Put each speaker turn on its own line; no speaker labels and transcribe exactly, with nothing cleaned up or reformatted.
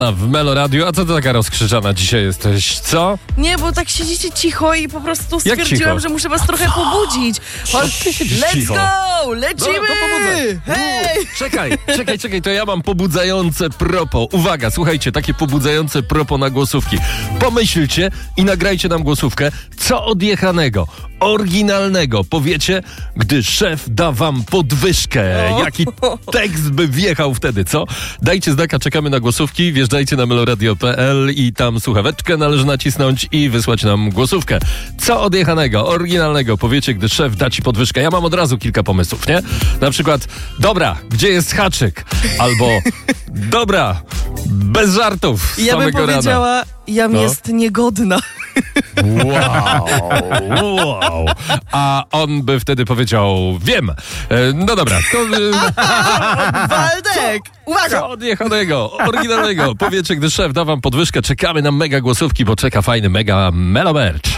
W Melo Radio, a co ty taka rozkrzyczana dzisiaj jesteś, co?
Nie, bo tak siedzicie cicho i po prostu
Jak
stwierdziłam,
cicho?
że muszę was trochę pobudzić. Chodź,
ty siedzisz
let's
cicho?
go! Lecimy!
Dobra, to pobudzę.
Hej!
Czekaj, czekaj, czekaj, to ja mam pobudzające propo. Uwaga, słuchajcie, takie pobudzające propo na głosówki. Pomyślcie i nagrajcie nam głosówkę, co odjechanego, oryginalnego powiecie, gdy szef da wam podwyżkę.
O.
Jaki tekst by wjechał wtedy, co? Dajcie znaka, czekamy na głosówki, wjeżdżajcie na meloradio kropka p l i tam słuchaweczkę należy nacisnąć i wysłać nam głosówkę. Co odjechanego, oryginalnego powiecie, gdy szef da ci podwyżkę. Ja mam od razu kilka pomysłów, nie? Na przykład, dobra, gdzie jest haczyk? Albo, dobra, bez żartów z
Ja bym
samego
powiedziała,
rana.
jam
No.
jest niegodna.
Wow, wow. A on by wtedy powiedział, wiem. E, No dobra, to... e,
Waldek! Uwaga!
Co odjechanego, oryginalnego powiecie, gdy szef da wam podwyżkę. Czekamy na mega głosówki, bo czeka fajny mega Melo Merch.